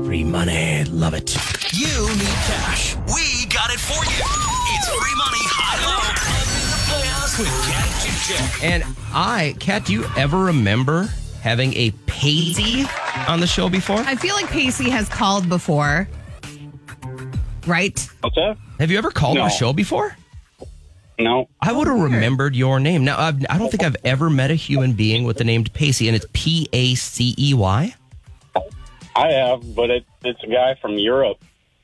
Free money. Love it. You need cash. We got it for you. It's free money, high-low, up in the playhouse with Cat and Kat. Kat, do you ever remember having a Pacey on the show before? I feel like Pacey has called before, right? What's that? Have you ever called No. our show before? No. I would have remembered your name. Now, I don't think I've ever met a human being with the name Pacey, and it's Pacey. I have, but it's a guy from Europe.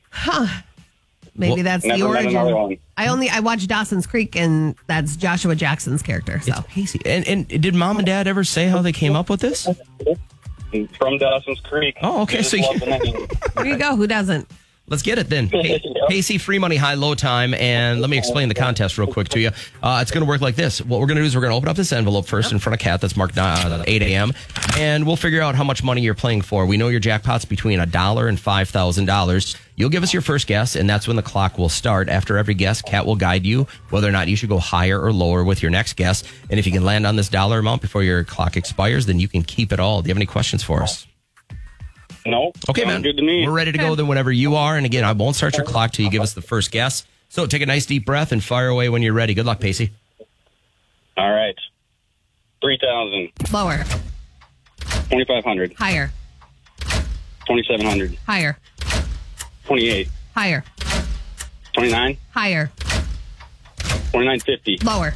Maybe that's the Never met another one. origin. I watched Dawson's Creek, and that's Joshua Jackson's character. So It's Pacey. And did Mom and Dad ever say how they came up with this? From Dawson's Creek. Oh, okay, I just so love the name. there you go. Who doesn't? Let's get it then. Pacey, free money, high-low time. And let me explain the contest real quick to you. It's going to work like this. What we're going to do is we're going to open up this envelope first in front of Kat that's marked 8 a.m. And we'll figure out how much money you're playing for. We know your jackpot's between $1 and $5,000. You'll give us your first guess, and that's when the clock will start. After every guess, Kat will guide you whether or not you should go higher or lower with your next guess. And if you can land on this dollar amount before your clock expires, then you can keep it all. Do you have any questions for us? No. Okay, Sounds man. good to me. We're ready to go then whenever you are. And again, I won't start your clock till you give us the first guess. So take a nice deep breath and fire away when you're ready. Good luck, Pacey. All right. 3,000. Lower, 2,500. higher, 2,700. higher, 28. higher, 29. higher, 29.50. lower,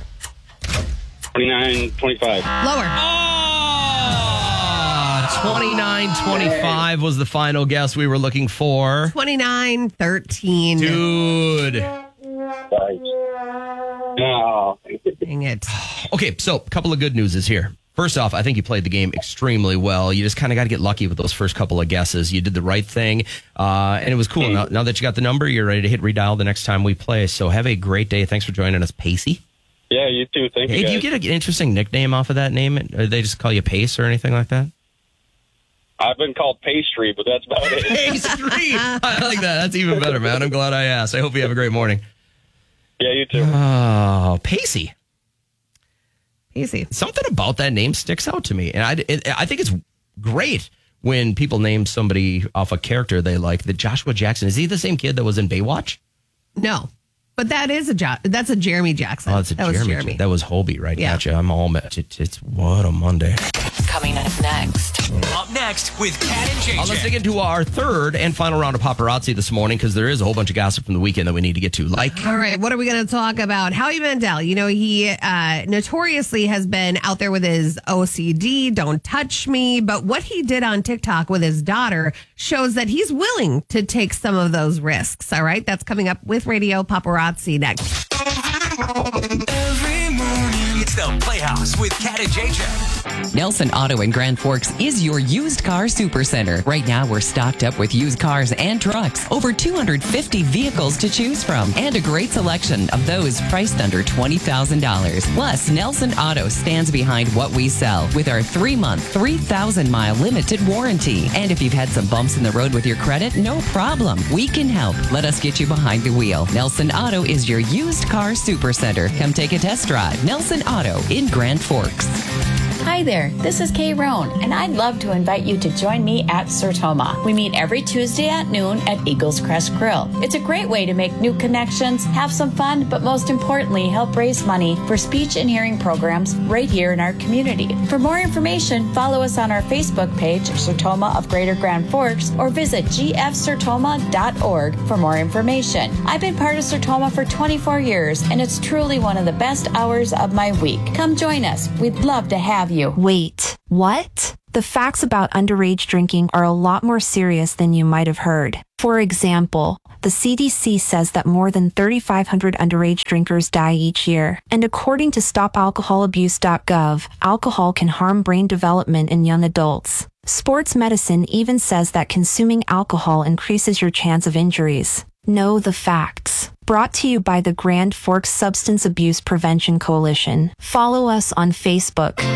29.25. lower. 29.25 was the final guess we were looking for. 29-13. Dude. No. Dang it. Okay, so a couple of good news is here. First off, I think you played the game extremely well. You just kind of got to get lucky with those first couple of guesses. You did the right thing, and it was cool. Now that you got the number, you're ready to hit redial the next time we play. So have a great day. Thanks for joining us, Pacey. Yeah, you too. Thank you, Hey, guys. do you get an interesting nickname off of that name? Or they just call you Pace or anything like that? I've been called Pastry, but that's about it. Pastry. I like that. That's even better, man. I'm glad I asked. I hope you have a great morning. Yeah, you too. Oh, Pacey. Easy. Something about that name sticks out to me. And I think it's great when people name somebody off a character they like. That Joshua Jackson, is he the same kid that was in Baywatch? No. But that is that's a Jeremy Jackson. Oh, that's that was Jeremy. That was Hobie, right? Yeah. Gotcha. I'm all met. It's what a Monday. Coming up next. Up next with Cat and JJ. Let's dig into our third and final round of paparazzi this morning because there is a whole bunch of gossip from the weekend that we need to get to. Like, All right, what are we going to talk about? Howie Mandel, you know, he notoriously has been out there with his OCD, don't touch me. But what he did on TikTok with his daughter shows that he's willing to take some of those risks. All right, that's coming up with Radio Paparazzi next. Every morning, it's the Playhouse with Cat and JJ. Nelson Auto in Grand Forks is your used car supercenter. Right now, we're stocked up with used cars and trucks. Over 250 vehicles to choose from and a great selection of those priced under $20,000. Plus, Nelson Auto stands behind what we sell with our 3-month, 3,000-mile limited warranty. And if you've had some bumps in the road with your credit, no problem. We can help. Let us get you behind the wheel. Nelson Auto is your used car supercenter. Come take a test drive. Nelson Auto in Grand Forks. Hi there, this is Kay Roan, and I'd love to invite you to join me at Sertoma. We meet every Tuesday at noon at Eagles Crest Grill. It's a great way to make new connections, have some fun, but most importantly, help raise money for speech and hearing programs right here in our community. For more information, follow us on our Facebook page, Sertoma of Greater Grand Forks, or visit gfsertoma.org for more information. I've been part of Sertoma for 24 years, and it's truly one of the best hours of my week. Come join us. We'd love to have you. Wait, what? The facts about underage drinking are a lot more serious than you might have heard. For example, the CDC says that more than 3,500 underage drinkers die each year. And according to StopAlcoholAbuse.gov, alcohol can harm brain development in young adults. Sports medicine even says that consuming alcohol increases your chance of injuries. Know the facts. Brought to you by the Grand Forks Substance Abuse Prevention Coalition. Follow us on Facebook.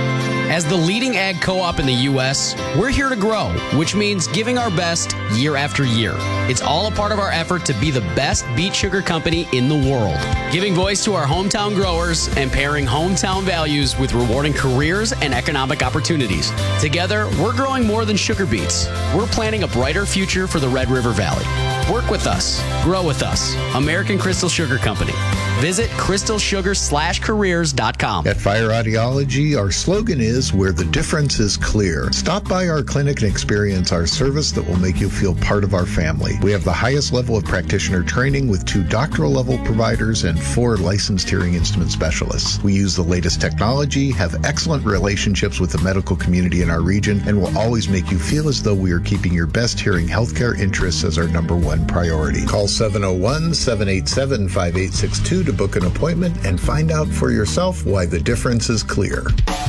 As the leading ag co-op in the U.S., we're here to grow, which means giving our best year after year. It's all a part of our effort to be the best beet sugar company in the world, giving voice to our hometown growers and pairing hometown values with rewarding careers and economic opportunities. Together, we're growing more than sugar beets. We're planning a brighter future for the Red River Valley. Work with us. Grow with us. American Crystal Sugar Company. Visit crystalsugar/careers.com. At Fire Audiology, our slogan is where the difference is clear. Stop by our clinic and experience our service that will make you feel part of our family. We have the highest level of practitioner training with 2 doctoral level providers and 4 licensed hearing instrument specialists. We use the latest technology, have excellent relationships with the medical community in our region, and will always make you feel as though we are keeping your best hearing healthcare interests as our #1 priority. Call 701-787-5862 to book an appointment and find out for yourself why the difference is clear.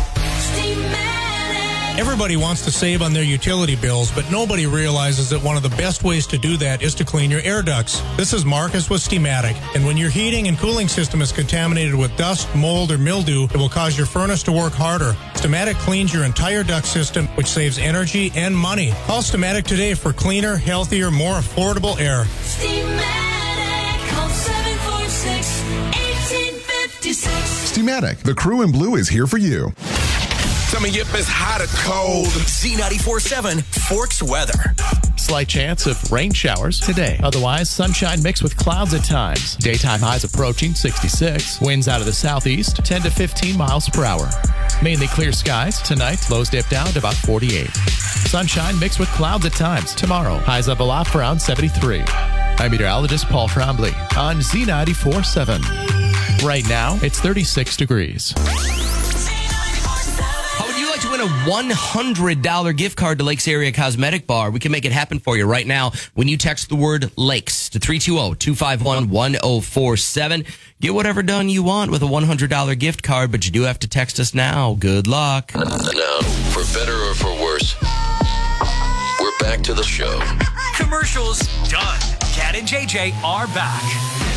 Everybody wants to save on their utility bills, but nobody realizes that one of the best ways to do that is to clean your air ducts. This is Marcus with Steamatic, and when your heating and cooling system is contaminated with dust, mold, or mildew, it will cause your furnace to work harder. Steamatic cleans your entire duct system, which saves energy and money. Call Steamatic today for cleaner, healthier, more affordable air. Steamatic, call 746-1856. Steamatic, the crew in blue is here for you. Coming up is hot or cold. Z94.7 Forks weather. Slight chance of rain showers today. Otherwise, sunshine mixed with clouds at times. Daytime highs approaching 66. Winds out of the southeast, 10 to 15 miles per hour. Mainly clear skies. Tonight, lows dip down to about 48. Sunshine mixed with clouds at times. Tomorrow, highs up aloft around 73. I'm meteorologist Paul Trombley on Z94.7. Right now, it's 36 degrees. To win a $100 gift card to Lakes Area Cosmetic Bar. We can make it happen for you right now when you text the word Lakes to 320-251-1047. Get whatever done you want with a $100 gift card, but you do have to text us now. Good luck. Now, for better or for worse, we're back to the show. Commercials done. Cat and JJ are back.